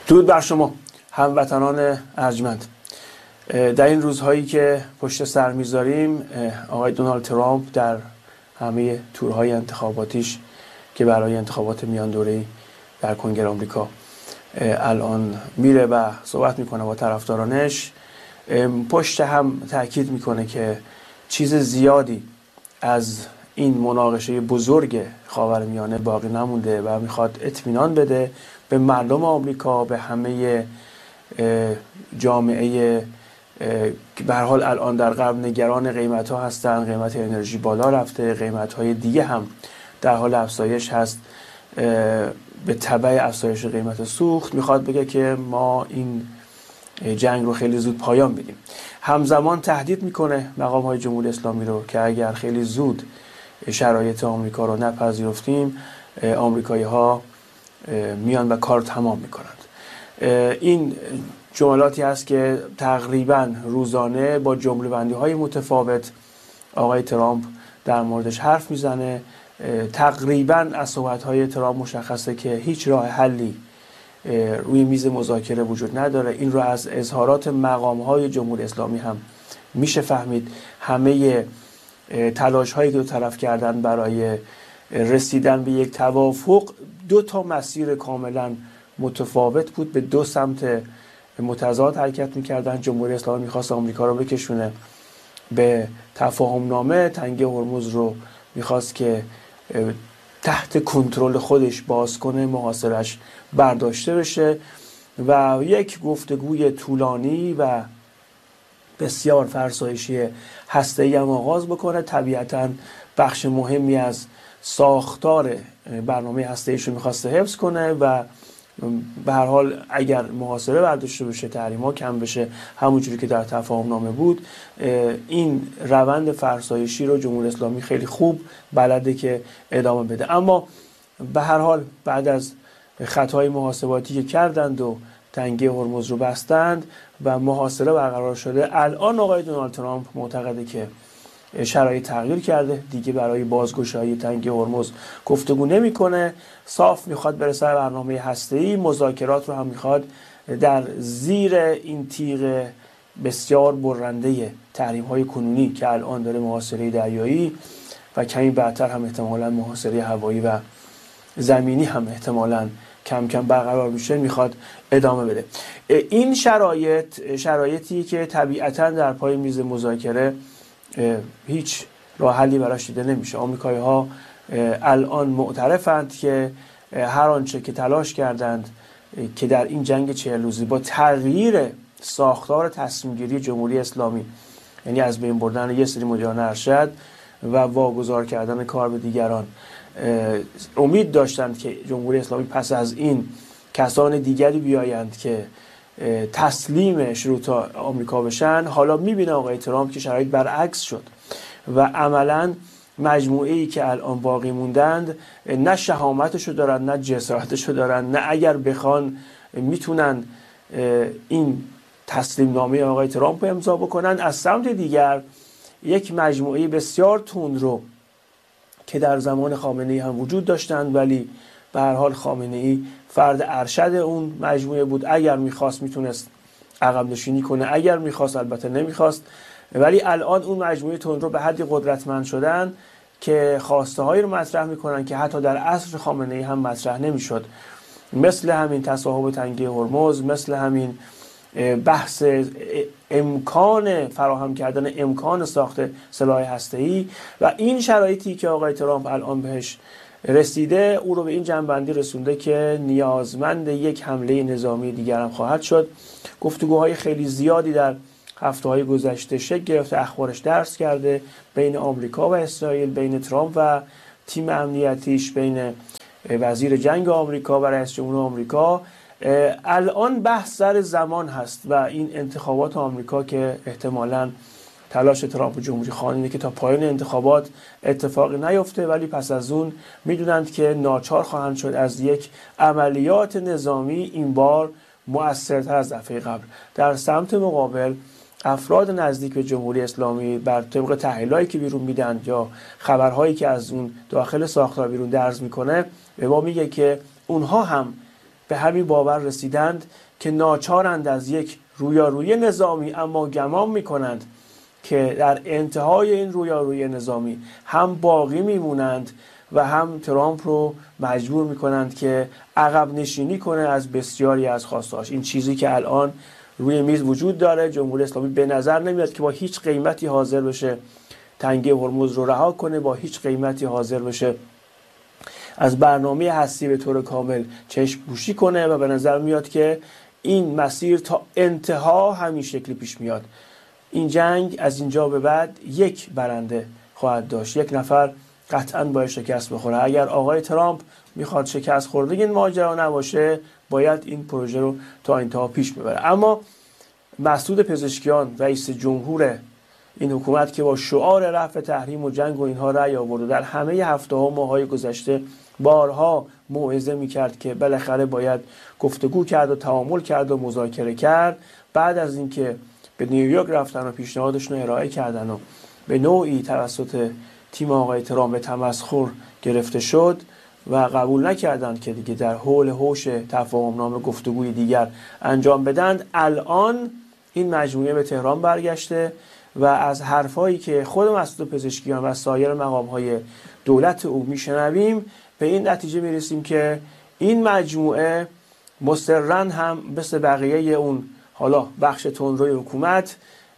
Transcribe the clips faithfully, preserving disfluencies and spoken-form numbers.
درود بر شما هموطنان ارجمند. در این روزهایی که پشت سر میذاریم، آقای دونالد ترامپ در همه تورهای انتخاباتیش که برای انتخابات میان دوره‌ای در کنگره آمریکا الان میره و صحبت میکنه با طرفدارانش، پشت هم تاکید میکنه که چیز زیادی از این مناقشه بزرگ خاورمیانه باقی نمونده و میخواد اطمینان بده به مردم آمریکا، به همه جامعه که به هر حال الان در غرب نگران قیمت ها هستن. قیمت انرژی بالا رفته، قیمت های دیگه هم در حال افزایش هست به تبع افزایش قیمت سوخت. میخواد بگه که ما این جنگ رو خیلی زود پایان بدیم. همزمان تهدید میکنه مقام های جمهوری اسلامی رو که اگر خیلی زود شرایط آمریکا رو نپذیرفتیم، آمریکایی ها میان و کار تمام میکنند. این جملاتی هست که تقریبا روزانه با جمله بندی های متفاوت آقای ترامپ در موردش حرف میزنه. تقریبا از صحبت های ترامپ مشخصه که هیچ راه حلی روی میز مذاکره وجود نداره. این رو از اظهارات مقام های جمهوری اسلامی هم میشه فهمید. همه تلاش هایی که دو طرف کردن برای رسیدن به یک توافق دو تا مسیر کاملا متفاوت بود، به دو سمت متضاد حرکت میکردن. جمهوری اسلامی میخواست آمریکا رو بکشونه به تفاهم نامه، تنگه هرمز رو میخواست که تحت کنترل خودش باز کنه، محاصرش برداشته بشه و یک گفتگوی طولانی و بسیار فرسایشی هسته‌ای هم آغاز بکنه. طبیعتاً بخش مهمی از ساختار برنامه هسته‌ایش رو میخواسته حفظ کنه و به هر حال اگر محاصره برداشته بشه، تحریم‌ها کم بشه، همونجوری که در تفاهم نامه بود، این روند فرسایشی رو جمهوری اسلامی خیلی خوب بلده که ادامه بده. اما به هر حال بعد از خطای محاسباتی که کردند و تنگه هرمز رو بستند و محاصره برقرار شده، الان آقای دونالد ترامپ معتقده که شرایط تغییر کرده، دیگه برای بازگشایی تنگه هرمز گفتگو نمیکنه، صاف میخواد برسه به برنامه هسته‌ای. مذاکرات رو هم میخواد در زیر این تیغ بسیار برنده تحریم‌های کنونی که الان داره محاصره دریایی و کمی بعدتر هم احتمالاً محاصره هوایی و زمینی هم احتمالاً کم کم برقرار میشه، میخواد ادامه بده. این شرایط شرایطی که طبیعتاً در پای میز مذاکره هیچ راه حلی براش دیده نمیشه. آمریکایی ها الان معترفند که هر آنچه که تلاش کردند که در این جنگ چهل روزی با تغییر ساختار تصمیم گیری جمهوری اسلامی، یعنی از بین بردن یه سری مدیران ارشد و واگذار کردن کار به دیگران، امید داشتند که جمهوری اسلامی پس از این کسان دیگری بیایند که تسلیم شروط آمریکا بشن. حالا میبینه آقای ترامپ که شرایط برعکس شد و عملاً مجموعه ای که الان باقی موندند نه شهامتشو دارن نه جسارتشو دارن، نه اگر بخوان میتونن این تسلیم نامه آقای ترامپ رو امضا بکنن. از سمت دیگر یک مجموعه بسیار تندرو که در زمان خامنه‌ای هم وجود داشتند، ولی به هر حال خامنه‌ای فرد ارشد اون مجموعه بود. اگر میخواست میتونست عقب نشینی کنه، اگر میخواست البته نمیخواست، ولی الان اون مجموعه تندرو به حدی قدرتمند شدن که خواسته هایی رو مطرح میکنن که حتی در عصر خامنه‌ای هم مطرح نمیشد، مثل همین تصاحب تنگه هرمز، مثل همین بحث امکان فراهم کردن امکان ساخت سلاح هسته‌ای. و این شرایطی که آقای ترامپ الان بهش رسیده او رو به این جنبندی رسونده که نیازمند یک حمله نظامی دیگر هم خواهد شد. گفتگوهای خیلی زیادی در هفته‌های گذشته شکل گرفته، اخبارش درس کرده بین آمریکا و اسرائیل، بین ترامپ و تیم امنیتیش، بین وزیر جنگ آمریکا و رئیس جمهور آمریکا. الان بحث سر زمان هست و این انتخابات آمریکا که احتمالاً تلاش ترامپ جمهوری خواهان اینه که تا پایان انتخابات اتفاقی نیفته، ولی پس از اون میدونند که ناچار خواهند شد از یک عملیات نظامی این بار مؤثرتر از دفعه قبل. در سمت مقابل افراد نزدیک به جمهوری اسلامی بر طبق تحلیلایی که بیرون میدن یا خبرهایی که از اون داخل ساختار بیرون درز میکنه به ما میگه که اونها هم به همین باور رسیدند که ناچارند از یک رویارویی نظامی، اما گمان میکنند که در انتهای این رویارویی نظامی هم باقی میمونند و هم ترامپ رو مجبور میکنند که عقب نشینی کنه از بسیاری از خواستهاش. این چیزی که الان روی میز وجود داره، جمهوری اسلامی به نظر نمیاد که با هیچ قیمتی حاضر بشه تنگه هرمز رو رها کنه، با هیچ قیمتی حاضر بشه از برنامه هستی به طور کامل چشم پوشی کنه و به نظر میاد که این مسیر تا انتها همین شکلی پیش میاد. این جنگ از اینجا به بعد یک برنده خواهد داشت، یک نفر قطعا باید شکست بخوره. اگر آقای ترامپ میخواد شکست خورده این ماجرا نباشه، باید این پروژه رو تا انتها پیش ببره. اما مسعود پزشکیان، رئیس جمهور این حکومت که با شعار رفع تحریم و جنگ و اینها رأی آورد، در همه هفته ها ماهای گذشته بارها موعظه میکرد که بالاخره باید گفتگو کرد و تعامل کرد و مذاکره کرد. بعد از اینکه به نیویورک رفتن و پیشنهادشون رو ارائه کردن و به نوعی توسط تیم آقای ترامپ به تمسخر گرفته شد و قبول نکردند که دیگه در حول هوش تفاهم نامه گفتگوی دیگر انجام بدند، الان این مجموعه به تهران برگشته و از حرفایی که خود مسعود پزشکیان و سایر مقام‌های دولت او میشنویم به این نتیجه میرسیم که این مجموعه مصرراً هم مثل بقیه اون حالا بخش تندروی حکومت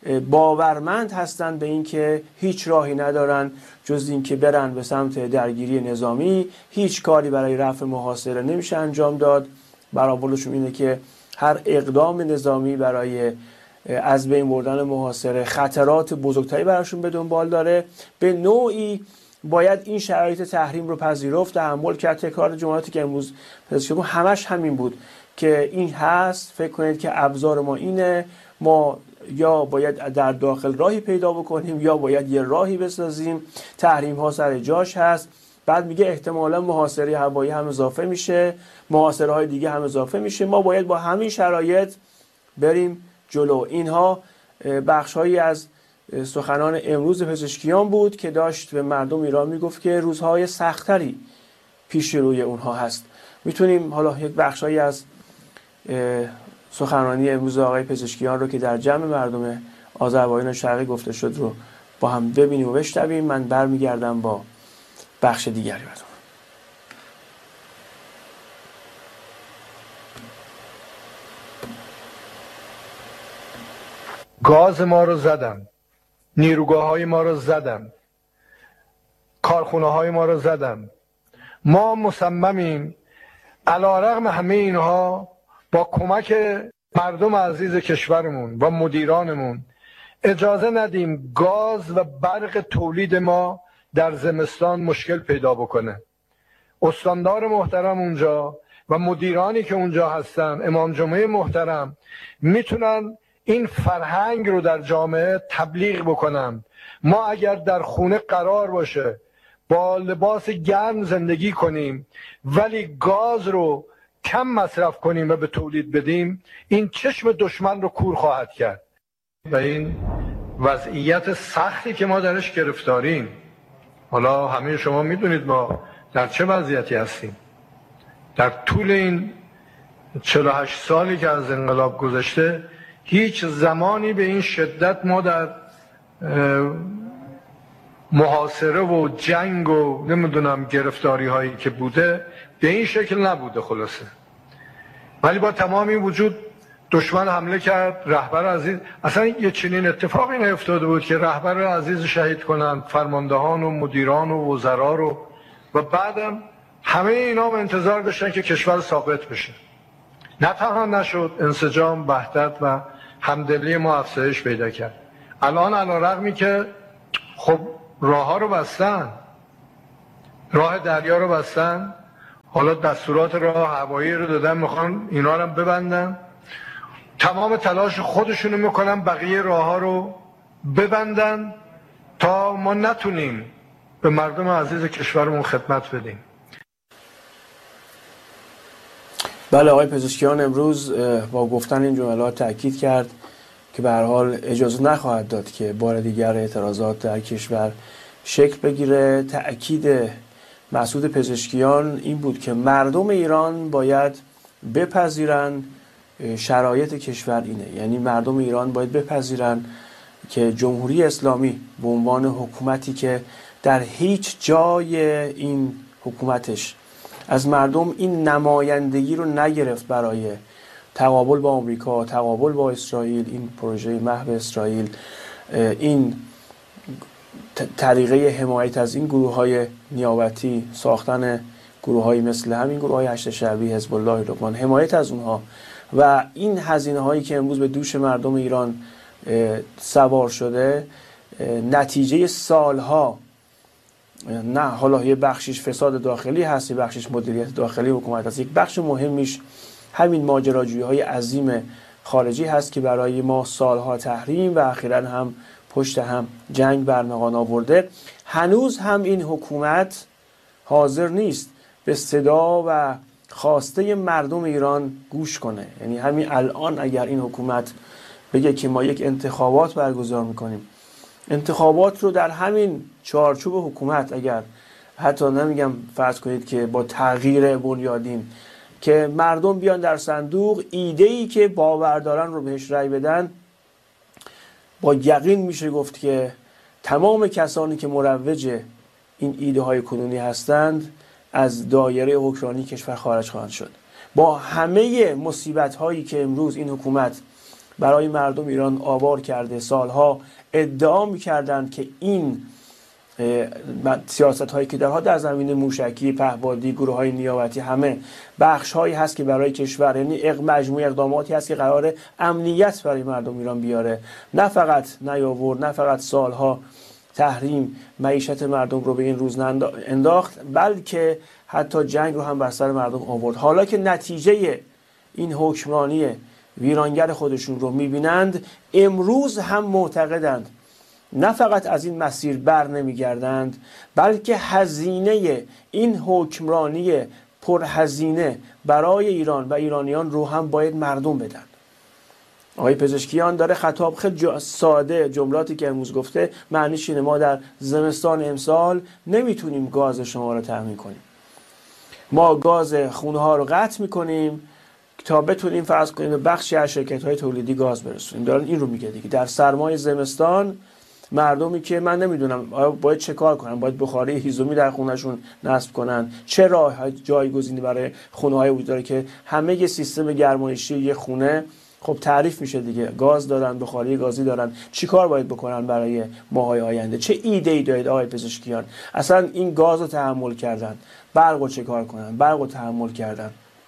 باورمند هستند به این که هیچ راهی ندارن جز این که برن به سمت درگیری نظامی. هیچ کاری برای رفع محاصره نمیشه انجام داد. برآوردشون اینه که هر اقدام نظامی برای از بین بردن محاصره خطرات بزرگتری براشون به دنبال داره. به نوعی باید این شرایط تحریم رو پذیرفت، تحمل کرد. تکرار جملاتی که امروز پزشکیان همش همین بود که این هست، فکر کنید که ابزار ما اینه، ما یا باید در داخل راهی پیدا بکنیم یا باید یه راهی بسازیم، تحریم ها سر جاش هست. بعد میگه احتمالا محاصره هوایی هم اضافه میشه، محاصره های دیگه هم اضافه میشه، ما باید با همین شرایط بریم جلو. اینها بخشهایی از سخنان امروز پزشکیان بود که داشت به مردم ایران میگفت که روزهای سختری پیش روی اونها هست. میتونیم حالا یک بخشهایی از سخنرانی امروز آقای پزشکیان رو که در جمع مردم آذربایجان شرقی گفته شد رو با هم ببینیم و بشنویم. من برمیگردم با بخش دیگری براتون. گاز ما رو زدن، نیروگاه های ما رو زدن، کارخونه های ما رو زدن. ما مصممیم علیرغم همه اینها با کمک مردم عزیز کشورمون و مدیرانمون اجازه ندیم گاز و برق تولید ما در زمستان مشکل پیدا بکنه. استاندار محترم اونجا و مدیرانی که اونجا هستن، امام جمعه محترم، میتونن این فرهنگ رو در جامعه تبلیغ بکنن. ما اگر در خونه قرار باشه با لباس گرم زندگی کنیم ولی گاز رو کم مصرف کنیم و به تولید بدیم، این چشم دشمن رو کور خواهد کرد. و این وضعیت سختی که ما درش گرفتاریم، حالا همه شما میدونید ما در چه وضعیتی هستیم. در طول این چهل و هشت سالی که از انقلاب گذشته هیچ زمانی به این شدت ما در محاصره و جنگ و نمیدونم گرفتاری هایی که بوده به این شکل نبوده خلاصه. ولی با تمام این وجود دشمن حمله کرد، رهبر عزیز، اصلا یه چنین اتفاقی نیفتاده بود که رهبر عزیز شهید کنند، فرماندهان و مدیران و وزرا رو، و بعدم همه اینا به انتظار داشتن که کشور ثابت بشه. نه تنها نشد، انسجام، وحدت و همدلی ما افزایش پیدا کرد. الان علیرغمی که خب راه ها رو بستن، راه دریا رو بستن، حالا دستورات راه هوایی رو دادن، میخوان اینا رو ببندن، تمام تلاش خودشونو میکنن بقیه راه ها رو ببندن تا ما نتونیم به مردم عزیز کشورمون خدمت بدیم. بله، آقای پزشکیان امروز با گفتن این جملات تاکید کرد که به هر حال اجازه نخواهد داد که بار دیگر اعتراضات در کشور شکل بگیره. تأکید مسعود پزشکیان این بود که مردم ایران باید بپذیرن شرایط کشور اینه، یعنی مردم ایران باید بپذیرن که جمهوری اسلامی به عنوان حکومتی که در هیچ جای این حکومتش از مردم این نمایندگی رو نگرفت برای تقابل با آمریکا، تقابل با اسرائیل، این پروژه محو اسرائیل، این طریقه حمایت از این گروه های نیابتی، ساختن گروه های مثل همین گروه های هشت شعبی، حزب الله، لبنان، حمایت از اونها و این هزینه هایی که امروز به دوش مردم ایران سوار شده نتیجه سالها، نه حالا یه بخشش فساد داخلی هست، یه بخشش مدیریت داخلی حکومت هست، یک بخش مهمیش همین ماجراجویی های عظیم خارجی هست که برای ما سالها تحریم و اخیراً هم پشت هم جنگ برمغان آورده. هنوز هم این حکومت حاضر نیست به صدا و خواسته مردم ایران گوش کنه. یعنی همین الان اگر این حکومت بگه که ما یک انتخابات برگزار میکنیم، انتخابات رو در همین چارچوب حکومت، اگر حتی نمیگم فرض کنید که با تغییر بنیادین، که مردم بیان در صندوق ایده‌ای که باور دارن رو بهش رأی بدن، با یقین میشه گفت که تمام کسانی که مروج این ایده های کنونی هستند از دایره حکمرانی کشور خارج خواهند شد. با همه مصیبت هایی که امروز این حکومت برای مردم ایران آوار کرده، سالها ادعا میکردند که این سیاست هایی که درها در زمین موشکی، پهپادی، گروه های نیابتی، همه بخش هایی هست که برای کشور، یعنی مجموعه اقداماتی هست که قرار امنیت برای مردم ایران بیاره، نه فقط نیاورد، نه فقط سالها تحریم معیشت مردم رو به این روز انداخت، بلکه حتی جنگ رو هم بر سر مردم آورد. حالا که نتیجه این حکمرانی ویرانگر خودشون رو میبینند، امروز هم معتقدند نه فقط از این مسیر بر نمیگردند، بلکه هزینه این حکمرانی پرهزینه برای ایران و ایرانیان رو هم باید مردم بدن. آقای پزشکیان داره خطاب خیلی ساده، جملاتی که امروز گفته معنیش اینه ما در زمستان امسال نمیتونیم گاز شما رو تامین کنیم، ما گاز خونه ها رو قطع میکنیم تا بتونیم فرض کنیم به بخشی از شرکت های تولیدی گاز برسونیم. دارن این رو میگه دیگه. در سرمای زمستان مردمی که من نمیدونم باید چه کار کنن، باید بخاری هیزومی در خونهشون نصب کنن، چه راه جایگزینی برای خونه های وجود داره که همه یه سیستم گرمایشی یه خونه خب تعریف میشه دیگه، گاز دارن، بخاری گازی دارن، چی کار باید بکنن برای ماهای آینده؟ چه ایده ای دارید آقای پزشکیان؟ اصلا این گاز رو تحمل کردن، برق رو چه کار کنن؟ برق رو تحمل کردن،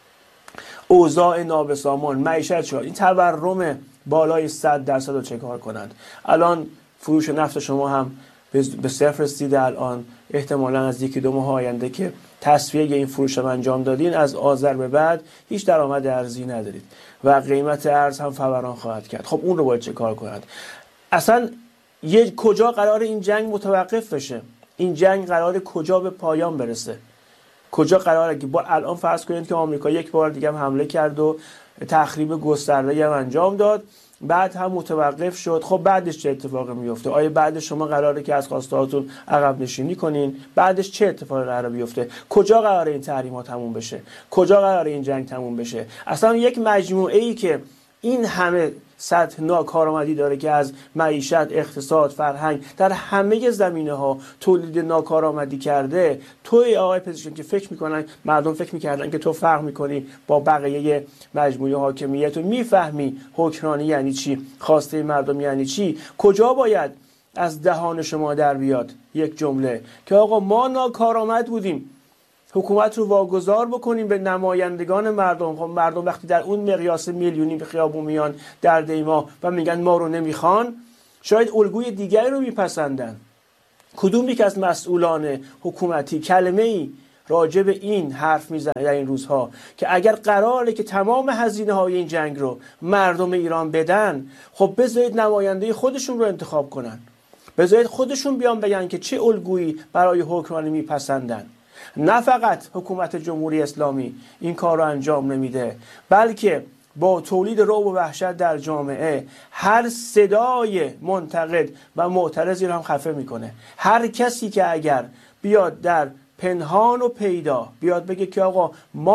اوضاع نابسامان، معیشت شد، این تورم بالای صد درصد رو چه کار کنند؟ الان فروش نفت شما هم به صفر رسیده، الان احتمالاً از یکی دو ماه آینده که تصفیه این فروش هم انجام دادین، از آذر به بعد هیچ درآمد ارزی ندارید و قیمت ارز هم فوران خواهد کرد. خب اون رو باید چه کار کنند؟ اصلا یه کجا قرار این جنگ متوقف بشه؟ این جنگ قرار کجا به پایان برسه؟ کجا قراره که با الان فرض کنید که آمریکا یک بار دیگه هم حمله کرد و تخریب گسترده‌ای هم انجام داد، بعد هم متوقف شد. خب بعدش چه اتفاقی میفته؟ آیا بعدش شما قراره که از خواسته هاتون عقب نشینی کنین؟ بعدش چه اتفاقی قراره بیفته؟ کجا قراره این تحریمات تموم بشه؟ کجا قراره این جنگ تموم بشه؟ اصلا یک مجموعه ای که این همه سطح ناکارآمدی داره که از معیشت، اقتصاد، فرهنگ، در همه زمینه ها تولید ناکارآمدی کرده، توی آقای پزشکیان که فکر میکنن، مردم فکر میکردن که تو فرق میکنی با بقیه مجموعه حاکمیت و میفهمی حکمرانی یعنی چی، خواسته مردم یعنی چی، کجا باید از دهان شما در بیاد یک جمله که آقا ما ناکارآمد بودیم، حکومت رو واگذار بکنیم به نمایندگان مردم. خب مردم وقتی در اون مقیاس میلیونی به خیابون میان در دیما و میگن ما رو نمیخوان، شاید الگوی دیگری رو میپسندن. کدوم یک از مسئولان حکومتی کلمه ای راجع به این حرف میزنه در این روزها که اگر قراره که تمام هزینه های این جنگ رو مردم ایران بدن، خب بذارید نماینده خودشون رو انتخاب کنن، بذارید خودشون بیان بگن که چه الگویی برای حکمرانی میپسندن. نه فقط حکومت جمهوری اسلامی این کار رو انجام نمیده، بلکه با تولید رعب و وحشت در جامعه هر صدای منتقد و معترضی رو هم خفه میکنه. هر کسی که اگر بیاد در پنهان و پیدا بیاد بگه که آقا ما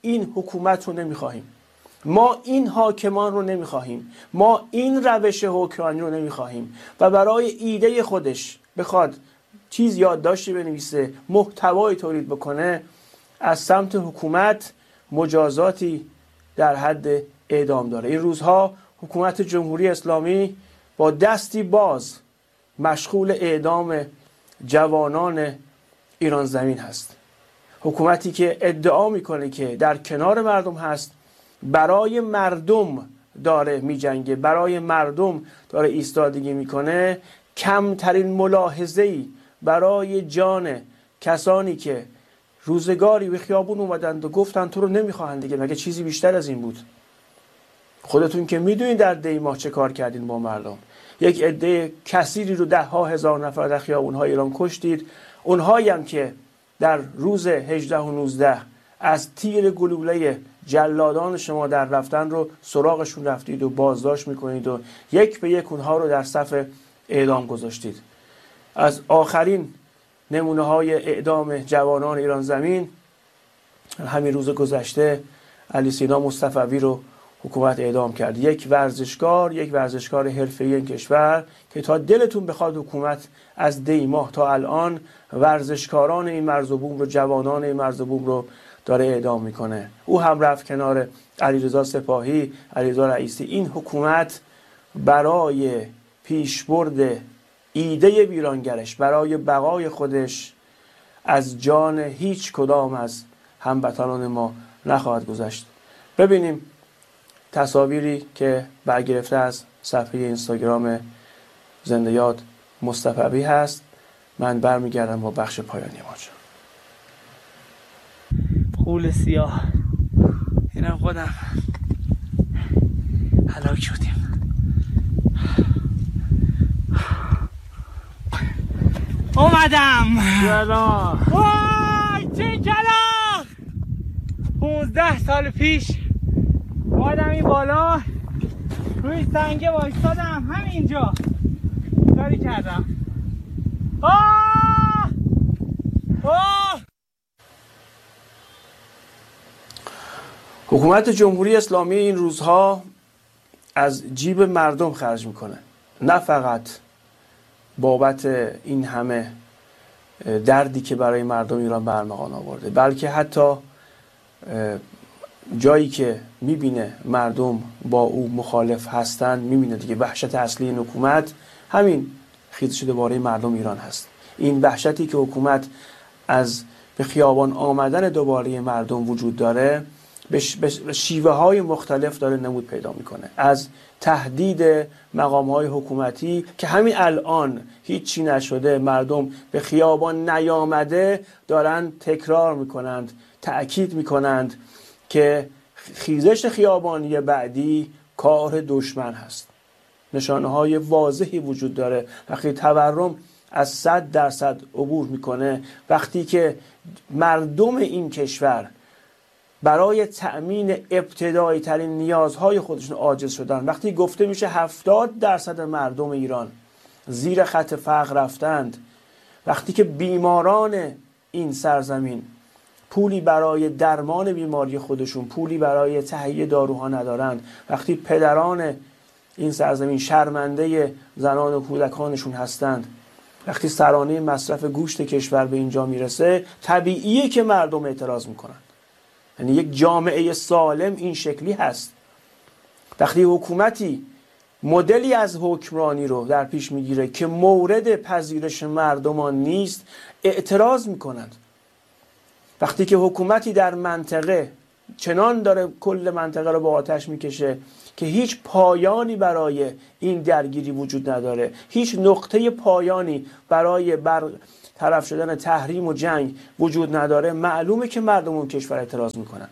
این حکومت رو نمیخواهیم، ما این حاکمان رو نمیخواهیم، ما این روش حکمرانی رو نمیخواهیم و برای ایده خودش بخواد چیز یادداشتی بنویسه، محتوای تولید بکنه، از سمت حکومت مجازاتی در حد اعدام داره. این روزها حکومت جمهوری اسلامی با دستی باز مشغول اعدام جوانان ایران زمین هست. حکومتی که ادعا میکنه که در کنار مردم هست، برای مردم داره میجنگه، برای مردم داره ایستادگی میکنه، کمترین ملاحظه‌ای برای جان کسانی که روزگاری به خیابون اومدند و گفتن تو رو نمیخواهند دیگه، مگه چیزی بیشتر از این بود؟ خودتون که میدونید در دی ماه چه کار کردین با مردم. یک عده کثیری رو ده ها هزار نفر در خیابون‌های ایران کشتید. اونهایی هم که در روز هجده و نوزده از تیر گلوله جلادان شما در رفتن رو سراغشون رفتید و بازداشت میکنید و یک به یک اونها رو در صف اعدام گذاشتید. از آخرین نمونه های اعدام جوانان ایران زمین همین روز گذشته علی سینا مصطفوی رو حکومت اعدام کرد. یک ورزشکار، یک ورزشکار حرفه‌ای این کشور که تا دلتون بخواد حکومت از دی ماه تا الان ورزشکاران این مرز و بوم رو، جوانان این مرز و بوم رو داره اعدام میکنه. او هم رفت کنار علیرضا سپاهی، علیرضا رئیسی. این حکومت برای پیشبرد ایده ویرانگرش، برای بقای خودش از جان هیچ کدام از هموطنان ما نخواهد گذشت. ببینیم تصاویری که برگرفته از صفحه اینستاگرام زنده یاد مصطفوی هست. من برمیگردم با بخش پایانی ماجرا. غول سیاه، اینم خودم هلاک شدیم. اومدم. سلام. وای چه کلاغ! پونزده سال پیش اومدم این بالا، روی سنگه وایستادم همینجا کاری کردم. آه! آه! حکومت جمهوری اسلامی این روزها از جیب مردم خرج میکنه، نه فقط بابت این همه دردی که برای مردم ایران برمغان آورده، بلکه حتی جایی که میبینه مردم با او مخالف هستند، میبینه دیگه وحشت اصلی این حکومت همین خیز شده باره مردم ایران هست. این وحشتی که حکومت از به خیابان آمدن دوباره مردم وجود داره به شیوه های مختلف داره نمود پیدا میکنه. از تهدید مقام های حکومتی که همین الان هیچی نشده، مردم به خیابان نیامده، دارن تکرار میکنند، تأکید میکنند که خیزش خیابانی بعدی کار دشمن هست. نشانه های واضحی وجود داره. وقتی تورم از صد درصد عبور میکنه، وقتی که مردم این کشور برای تأمین ابتدایی ترین نیازهای خودشون عاجز شدن، وقتی گفته میشه هفتاد درصد مردم ایران زیر خط فقر رفتند، وقتی که بیماران این سرزمین پولی برای درمان بیماری خودشون، پولی برای تهیه داروها ندارند، وقتی پدران این سرزمین شرمنده زنان و کودکانشون هستند، وقتی سرانه مصرف گوشت کشور به اینجا میرسه، طبیعیه که مردم اعتراض میکنن. یعنی یک جامعه سالم این شکلی هست. وقتی حکومتی مدلی از حکمرانی رو در پیش میگیره که مورد پذیرش مردمان نیست، اعتراض میکنند. وقتی که حکومتی در منطقه چنان داره کل منطقه رو با آتش میکشه که هیچ پایانی برای این درگیری وجود نداره، هیچ نقطه پایانی برای بر طرف شدن تحریم و جنگ وجود نداره، معلومه که مردم اون کشور اعتراض میکنن.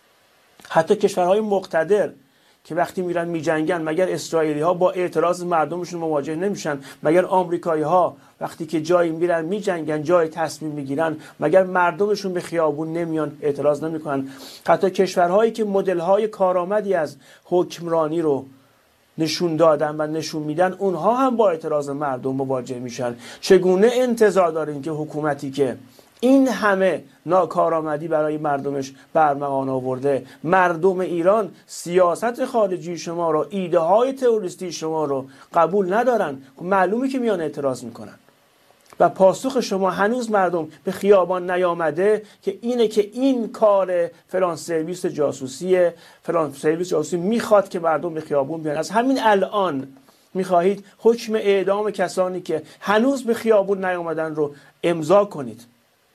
حتی کشورهای مقتدر که وقتی میرن میجنگن، مگر اسرائیلی ها با اعتراض مردمشون مواجه نمیشن؟ مگر آمریکایی ها وقتی که جایی میرن میجنگن، جای تصمیم میگیرن، مگر مردمشون به خیابون نمیان اعتراض نمیکنن؟ حتی کشورهایی که مدل های کارآمدی از حکمرانی رو نشون دادن و نشون میدن، اونها هم با اعتراض مردم مواجه میشن. چگونه انتظار دارین که حکومتی که این همه ناکارآمدی برای مردمش برمغان آورده. مردم ایران سیاست خارجی شما رو، ایده های تروریستی شما رو قبول ندارن. معلومه که میان اعتراض میکنن و پاسخ شما هنوز مردم به خیابان نیامده که اینه که این کار فلان سرویس جاسوسیه، فلان سرویس جاسوسی میخواد که مردم به خیابون بیان. از همین الان میخواهید حکم اعدام کسانی که هنوز به خیابون نیامدن رو امضا کنید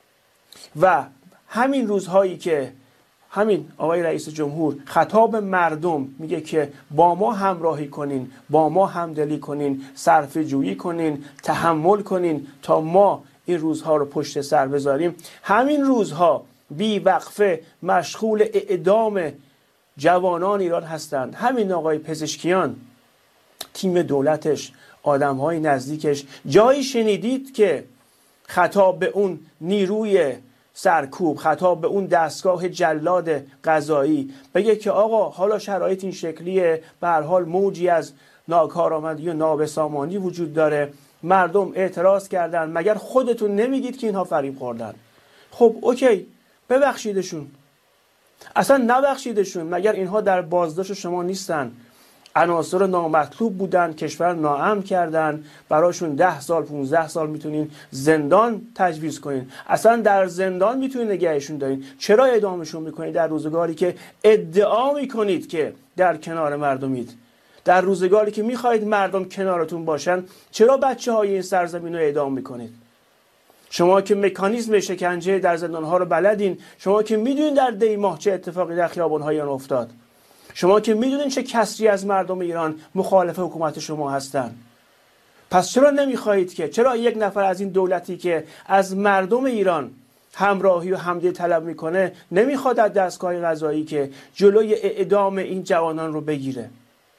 و همین روزهایی که همین آقای رئیس جمهور خطاب مردم میگه که با ما همراهی کنین، با ما همدلی کنین، صرفه جویی کنین، تحمل کنین تا ما این روزها رو پشت سر بذاریم، همین روزها بی وقفه مشغول اعدام جوانان ایران هستند. همین آقای پزشکیان، تیم دولتش، آدمهای نزدیکش، جایی شنیدید که خطاب به اون نیروی سرکوب، خطاب به اون دستگاه جلاد قضایی بگه که آقا حالا شرایط این شکلیه، به هر حال موجی از ناکارآمدی و نابسامانی وجود داره، مردم اعتراض کردن، مگر خودتون نمیگید که اینها فریب خوردن؟ خب اوکی، ببخشیدشون. اصلا نبخشیدشون، مگر اینها در بازداشت شما نیستن؟ عناصر نامطلوب بودن، کشور ناامن کردن، براشون ده سال پونزده سال میتونین زندان تجویز کنین، اصلا در زندان میتونین نگهشون دارین. چرا اعدامشون میکنید در روزگاری که ادعا میکنید که در کنار مردمید؟ در روزگاری که میخواهید مردم کنارتون باشن، چرا بچه های این سرزمین رو اعدام میکنید؟ شما که مکانیزم شکنجه در زندانها رو بلدین، شما که میدونید در دی ماه چه اتفاقی در خیابان‌های ایران افتاد، شما که میدونین چه کسری از مردم ایران مخالف حکومت شما هستن، پس چرا نمیخواهید که، چرا یک نفر از این دولتی که از مردم ایران همراهی و همدلی طلب میکنه نمیخواد از دستگاه قضایی که جلوی اعدام این جوانان رو بگیره؟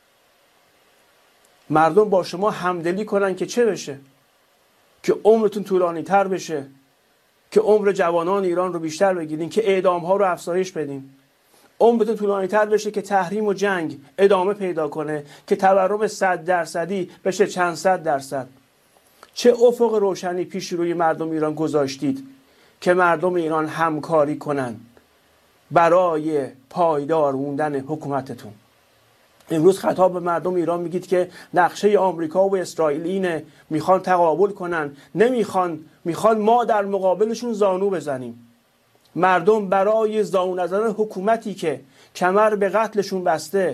مردم با شما همدلی کنن که چه بشه؟ که عمرتون طولانی تر بشه، که عمر جوانان ایران رو بیشتر بگیرین، که اعدام ها رو افزایش بدین، عمرتون طولانی تر بشه، که تحریم و جنگ ادامه پیدا کنه، که تورم صد درصدی بشه چند صد درصد. چه افق روشنی پیش روی مردم ایران گذاشتید که مردم ایران همکاری کنن برای پایدار موندن حکومتتون؟ امروز خطاب به مردم ایران میگید که نقشه آمریکا و اسرائیل اینه، میخوان تقابل کنن، نمیخوان، میخوان ما در مقابلشون زانو بزنیم. مردم برای زانو نزدن حکومتی که کمر به قتلشون بسته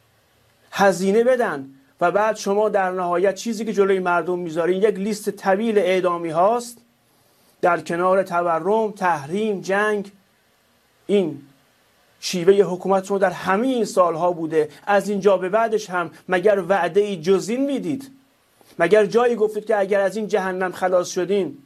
هزینه بدن و بعد شما در نهایت چیزی که جلوی مردم میذارین یک لیست طویل اعدامی هاست در کنار تورم، تحریم، جنگ. این شیوه حکومت رو در همه این سالها بوده. از اینجا به بعدش هم مگر وعده ای جز این میدید؟ مگر جایی گفتید که اگر از این جهنم خلاص شدین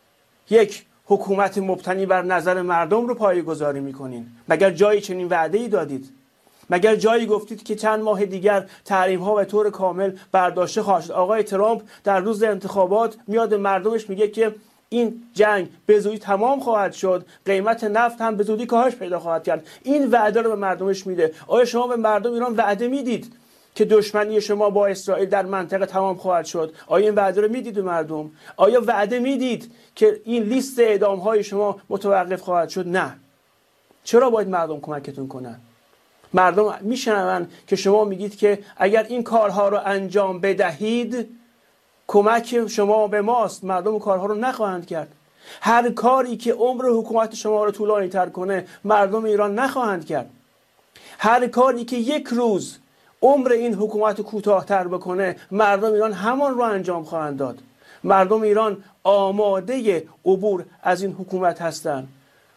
یک حکومت مبتنی بر نظر مردم رو پایه‌گذاری میکنین؟ مگر جایی چنین وعده ای دادید؟ مگر جایی گفتید که چند ماه دیگر تحریم ها به طور کامل برداشته خواهد شد؟ آقای ترامپ در روز انتخابات میاد مردمش میگه که این جنگ به زودی تمام خواهد شد، قیمت نفت هم به زودی کاهش پیدا خواهد کرد. این وعده رو به مردمش میده. آیا شما به مردم ایران وعده میدید که دشمنی شما با اسرائیل در منطقه تمام خواهد شد؟ آیا این وعده رو میدید به مردم؟ آیا وعده میدید که این لیست اعدام های شما متوقف خواهد شد؟ نه. چرا باید مردم کمکتون کنن؟ مردم میشنون که شما میگید که اگر این کارها رو انجام بدهید کمک شما به ماست. مردم کارها رو نخواهند کرد. هر کاری که عمر حکومت شما رو طولانی تر کنه مردم ایران نخواهند کرد. هر کاری که یک روز عمر این حکومت کوتاه‌تر بکنه مردم ایران همان رو انجام خواهند داد. مردم ایران آماده عبور از این حکومت هستند.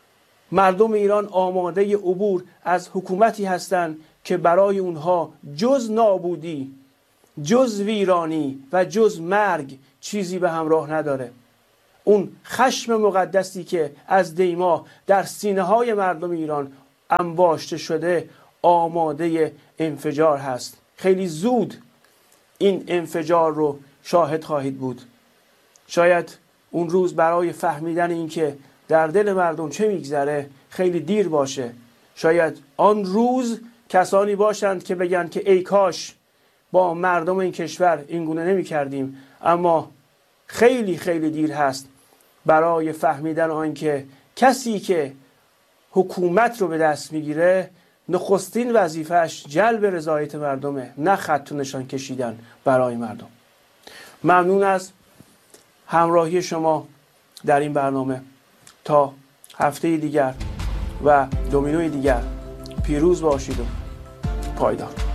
مردم ایران آماده عبور از حکومتی هستند که برای اونها جز نابودی، جز ویرانی و جز مرگ چیزی به همراه نداره. اون خشم مقدسی که از دیما در سینه های مردم ایران انباشته شده آماده انفجار هست. خیلی زود این انفجار رو شاهد خواهید بود. شاید اون روز برای فهمیدن این که در دل مردم چه میگذره خیلی دیر باشه. شاید آن روز کسانی باشند که بگن که ای کاش با مردم این کشور این گونه نمی کردیم. اما خیلی خیلی دیر هست. برای فهمیدن آنکه کسی که حکومت رو به دست میگیره نخستین وظیفهش جلب رضایت مردمه، نه خط و نشان کشیدن برای مردم. ممنون از همراهی شما در این برنامه. تا هفته دیگر و دومینوی دیگر پیروز باشید و پایدار.